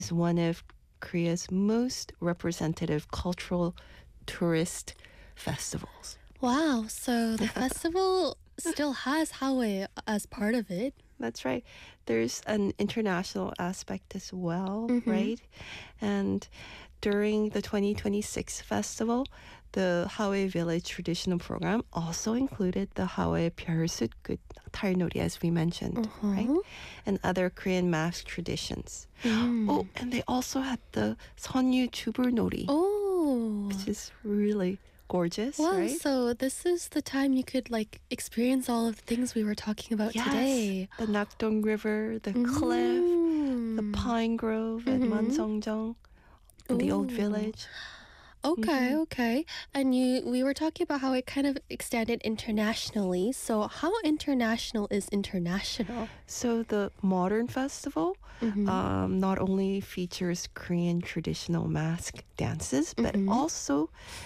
is one of Korea's most representative cultural tourist festivals. Wow, so the festival still has Hawaii as part of it. That's right. There's an international aspect as well, right? And during the 2026 festival, the Hawaii Village traditional program also included the Hawaii 별숫꽃 달놀이, as we mentioned, right? And other Korean mask traditions. Oh, and they also had the 선유 주불놀이, which is really gorgeous, Wow, right? so this is the time you could experience all of the things we were talking about today. The Nakdong River, the cliff, the pine grove at Mansongjeong, and the old village. Okay. And we were talking about how it kind of extended internationally. So how international is international? So the modern festival not only features Korean traditional mask dances, but also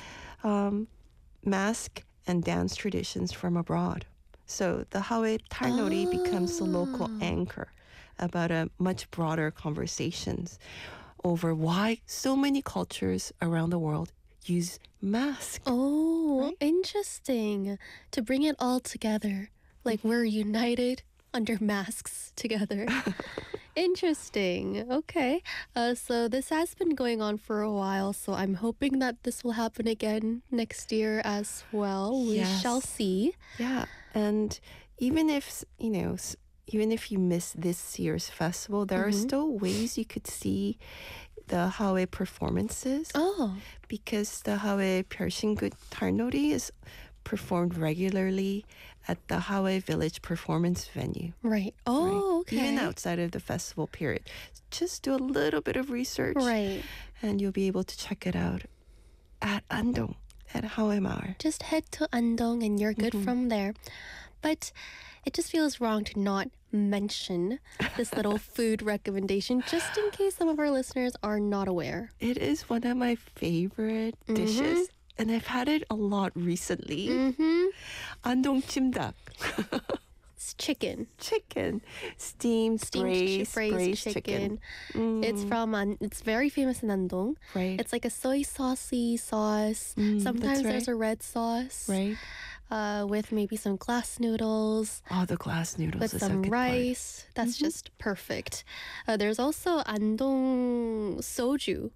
mask and dance traditions from abroad. So the Hawaii 달놀이 becomes the local anchor about a much broader conversations over why so many cultures around the world use masks. Oh, right? Interesting. To bring it all together. Like we're united under masks together. Interesting. Okay. So this has been going on for a while, so I'm hoping that this will happen again next year as well. We shall see. Yeah. And even if, even if you miss this year's festival, there are still ways you could see the Hawaii performances. Oh. Because the Hawaii 별신굿 달놀이 is performed regularly at the Hawaii Village performance venue. Right. Oh, okay. Even outside of the festival period. Just do a little bit of research. Right. And you'll be able to check it out at Andong, at Hawaii Maul. Just head to Andong and you're good from there. But it just feels wrong to not mention this little food recommendation just in case some of our listeners are not aware. It is one of my favorite dishes. And I've had it a lot recently. Andong 찜닭. It's chicken. Steamed braised chicken. It's very famous in Andong. Right. It's like a soy saucy sauce. Sometimes there's a red sauce. Right. With maybe some glass noodles. Oh, the glass noodles with is some a good rice. part. That's just perfect. There's also Andong soju.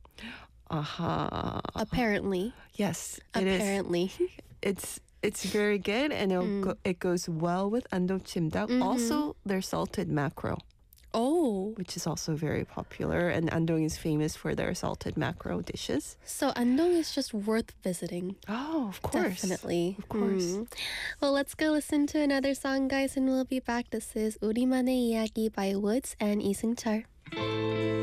Apparently. Yes, Apparently. It's very good, and it goes well with andong 찜닭. Also, their salted mackerel. Oh. Which is also very popular, and Andong is famous for their salted mackerel dishes. So Andong is just worth visiting. Oh, of course. Definitely. Of course. Well, let's go listen to another song, guys, and we'll be back. This is 우리만의 이야기 by Woods and 이승철.